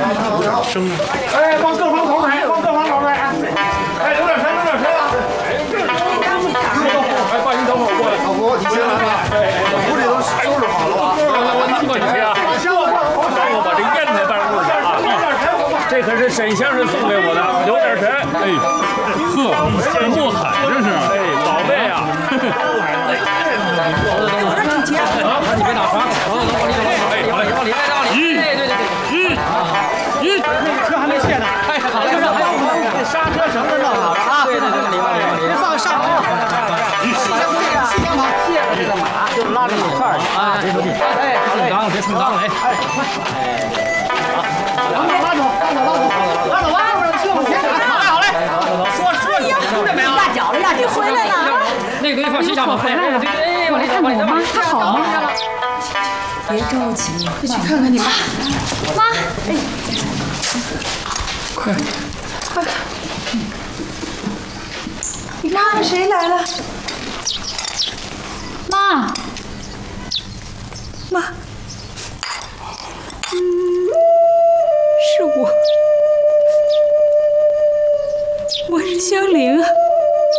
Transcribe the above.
生啊！ 哎，往各方投胎，往各方投胎啊！哎，留点神，留点神啊！哎，爸，你等会儿我过来。 老婆，你先来吧。屋里都收拾好了吧？ 我过去啊！让我把这烟台搬过去啊！这可是沈先生送给我的，留点神。哎，呵，这墨海这是。哎，宝贝啊！ 你别打滑，往里， 那个车还没卸呢， 哎，好嘞， 这刹车绳子弄好了啊！ 对，往里， 别放上头，西厢跑，这个马就拉着马串去啊！别出去，哎， 蹭缸了，别蹭缸了，哎， 拉走，车往前赶，好嘞，说你听着没有？ 压脚了呀，你回来了啊！ 那个东西放西厢跑， 回来了， 对， 我来看你妈，她好吗？别着急，快去看看你妈。妈，哎，快！你看看谁来了？